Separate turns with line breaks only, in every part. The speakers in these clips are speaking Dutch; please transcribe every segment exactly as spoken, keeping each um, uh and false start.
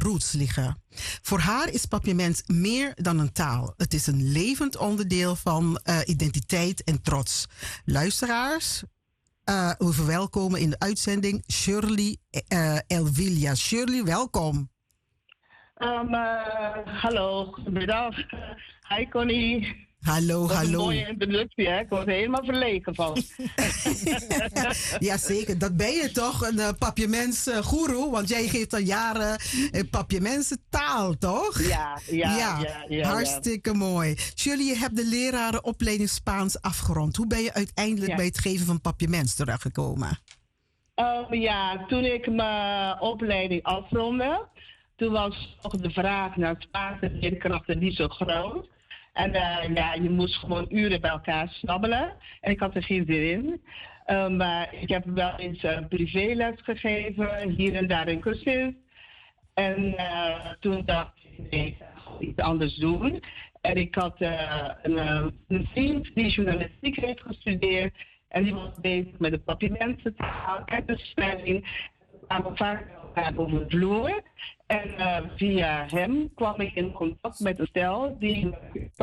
roots liggen. Voor haar is Papiaments meer dan een taal. Het is een levend onderdeel van uh, identiteit en trots. Luisteraars, uh, we verwelkomen in de uitzending Shirley uh, Elwilia. Shirley, welkom.
Um, uh, hallo, goedemiddag. Hi Connie.
Hallo,
dat
hallo.
Een mooie introductie, hè? Ik word er helemaal verlegen van.
Jazeker, dat ben je toch, een uh, Papiaments uh, goeroe, want jij geeft al jaren uh, Papiaments taal, toch?
Ja, ja, ja. ja, ja
hartstikke ja. mooi. Shirley, je hebt de lerarenopleiding Spaans afgerond. Hoe ben je uiteindelijk ja. bij het geven van Papiaments terechtgekomen?
Um, ja, toen ik mijn opleiding afrondde, toen was nog de vraag naar Spaanse leerkrachten niet zo groot. En uh, ja, je moest gewoon uren bij elkaar snabbelen. En ik had er geen zin in. Uh, maar ik heb wel eens uh, privéles gegeven, hier en daar in cursus. En uh, toen dacht ik, nee, ik ga iets anders doen. En ik had uh, een, een vriend die journalistiek heeft gestudeerd. En die was bezig met de Papiamentsentaal en de spelling. We kwamen vaak elkaar over de vloer. En uh, via hem kwam ik in contact met een stel die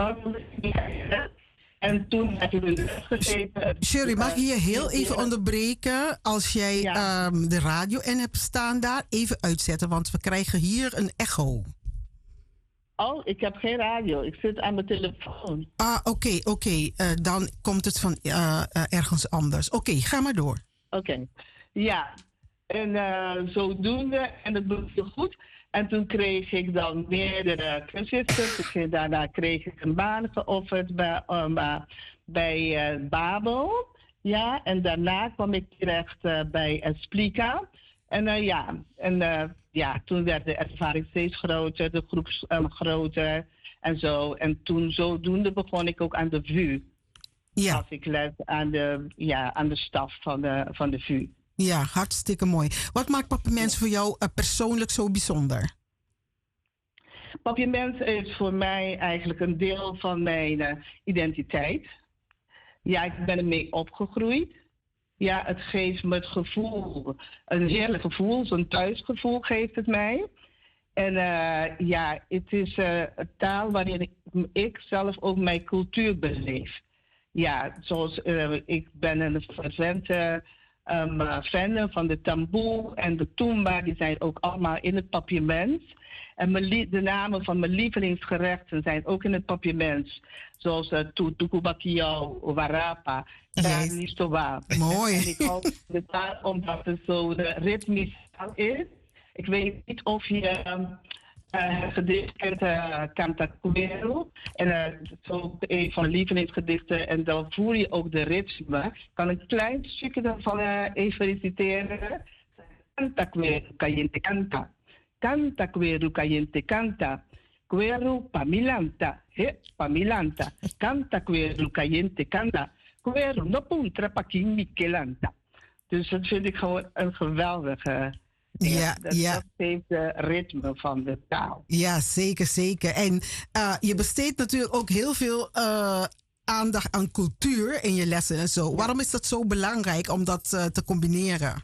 en toen heb ik een gegeven.
Shirley, mag ik je heel even onderbreken? Als jij ja. um, de radio in hebt staan daar, even uitzetten, want we krijgen hier een echo.
Oh, ik heb geen radio. Ik zit aan mijn telefoon.
Ah, oké, okay, oké. Okay. Uh, dan komt het van uh, uh, ergens anders. Oké, okay, ga maar door.
Oké. Okay. Ja. En uh, zodoende, en dat beviel goed. En toen kreeg ik dan meerdere cursussen. Daarna kreeg ik een baan geofferd bij, um, bij uh, Babel. Ja, en daarna kwam ik terecht uh, bij Explica. En uh, ja, en, uh, ja, toen werd de ervaring steeds groter, de groep um, groter en zo. En toen zodoende begon ik ook aan de V U.
Ja.
Als ik les aan de, ja, aan de staf van de, van de V U.
Ja, hartstikke mooi. Wat maakt Papiaments voor jou uh, persoonlijk zo bijzonder?
Papiaments is voor mij eigenlijk een deel van mijn uh, identiteit. Ja, ik ben ermee opgegroeid. Ja, het geeft me het gevoel, een heerlijk gevoel, zo'n thuisgevoel geeft het mij. En uh, ja, het is uh, een taal waarin ik, ik zelf ook mijn cultuur beleef. Ja, zoals uh, ik ben een fervente um, uh, fan van de tamboer en de tumba, die zijn ook allemaal in het Papiaments. En mijn, de namen van mijn lievelingsgerechten zijn ook in het Papiaments. Zoals uh, Tukubakiao, Warapa, Nistowa.
Mooi.
En ik hou de taal omdat het zo ritmisch is. Ik weet niet of je um, uh, het gedicht kent, uh, Canta Cuero. En uh, dat is ook een van mijn lievelingsgedichten. En dan voel je ook de ritme. Kan ik een klein stukje daarvan uh, even reciteren? Canta Cuero, caliente canta. Canta Cuero, caliente canta. Cuero pamilanta, he, pamilanta. Canta Cuero, caliente canta. Cuero no puntra paquin Michelanta. Dus dat vind ik gewoon een geweldige.
Ja,
dat,
ja.
dat geeft de ritme van de taal.
Ja, zeker, zeker. En uh, je besteedt natuurlijk ook heel veel uh, aandacht aan cultuur in je lessen en zo. Ja. Waarom is dat zo belangrijk om dat uh, te combineren?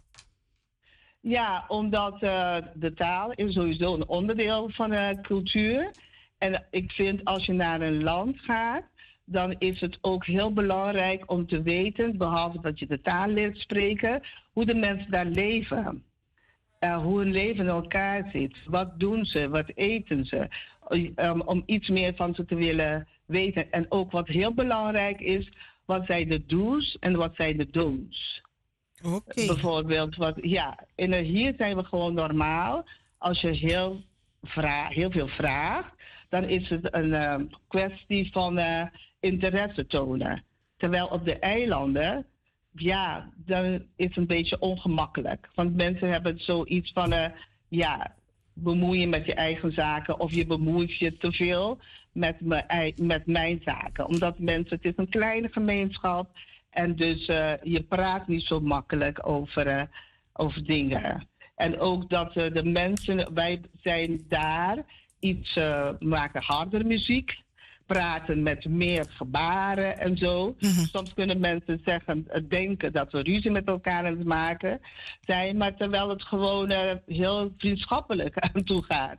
Ja, omdat uh, de taal is sowieso een onderdeel van de cultuur. En ik vind als je naar een land gaat, dan is het ook heel belangrijk om te weten, behalve dat je de taal leert spreken, hoe de mensen daar leven. Uh, hoe hun leven in elkaar zit. Wat doen ze? Wat eten ze? Um, om iets meer van ze te willen weten. En ook wat heel belangrijk is, wat zijn de do's en wat zijn de don'ts.
Okay.
Bijvoorbeeld, wat, ja, en hier zijn we gewoon normaal. Als je heel, vra- heel veel vraagt, dan is het een uh, kwestie van uh, interesse tonen. Terwijl op de eilanden, ja, dan is het een beetje ongemakkelijk. Want mensen hebben zoiets van, uh, ja, bemoeien met je eigen zaken of je bemoeit je te veel met, me, met mijn zaken. Omdat mensen, het is een kleine gemeenschap en dus uh, je praat niet zo makkelijk over, uh, over dingen. En ook dat uh, de mensen, wij zijn daar iets, uh, maken harder muziek. Praten met meer gebaren en zo. Mm-hmm. Soms kunnen mensen zeggen, denken dat we ruzie met elkaar aan het maken zijn, maar terwijl het gewoon uh, heel vriendschappelijk aan toe gaat.